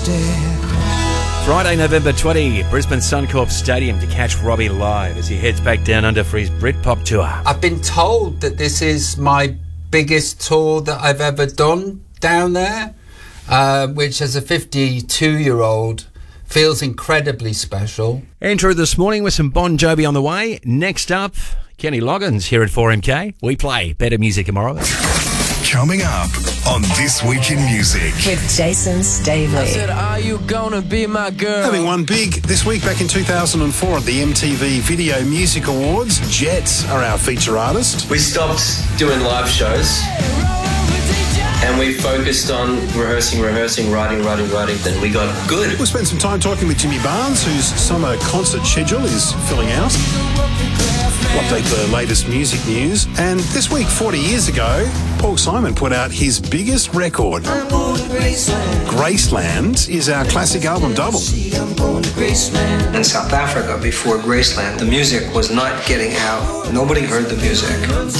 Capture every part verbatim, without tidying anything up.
Friday, November twentieth, Brisbane Suncorp Stadium to catch Robbie live as he heads back down under for his Britpop tour. I've been told that this is my biggest tour that I've ever done down there, uh, which as a fifty-two-year-old feels incredibly special. Intro this morning with some Bon Jovi on the way. Next up, Kenny Loggins here at four M K. We play better music tomorrow. Coming up on This Week in Music with Jason Stavely. I said, are you gonna be my girl? Having won big this week back in two thousand four at the M T V Video Music Awards, Jets are our feature artist. We stopped doing live shows and we focused on rehearsing, rehearsing, writing, writing, writing. Then we got good. We'll spend some time talking with Jimmy Barnes, whose summer concert schedule is filling out. We'll update the latest music news. And this week, forty years ago, Paul Simon put out his biggest record. Graceland is our classic album double. In South Africa, before Graceland, the music was not getting out. Nobody heard the music.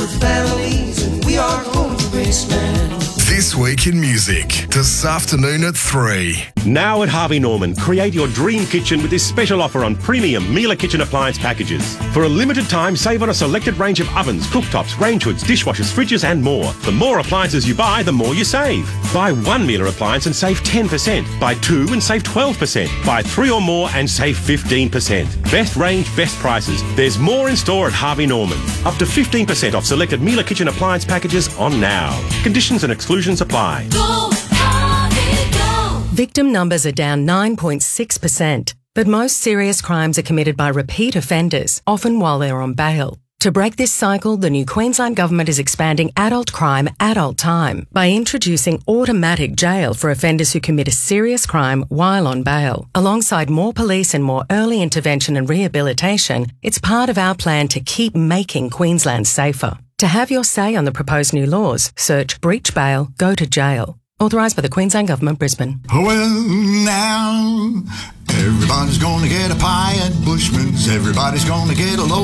This Week in Music, this afternoon at three. Now at Harvey Norman, create your dream kitchen with this special offer on premium Miele kitchen appliance packages. For a limited time, save on a selected range of ovens, cooktops, range hoods, dishwashers, fridges and more. The more appliances you buy, the more you save. Buy one Miele appliance and save ten percent. Buy two and save twelve percent. Buy three or more and save fifteen percent. Best range, best prices. There's more in store at Harvey Norman. Up to fifteen percent off selected Miele kitchen appliance packages on now. Conditions and exclusions apply. Go, Harvey, go. Victim numbers are down nine point six percent, but most serious crimes are committed by repeat offenders, often while they're on bail. To break this cycle, the new Queensland Government is expanding adult crime, adult time by introducing automatic jail for offenders who commit a serious crime while on bail. Alongside more police and more early intervention and rehabilitation, it's part of our plan to keep making Queensland safer. To have your say on the proposed new laws, search breach bail, go to jail. Authorised by the Queensland Government, Brisbane. Well, now, everybody's gonna get a pie at Bushman's. Everybody's gonna get a loaf.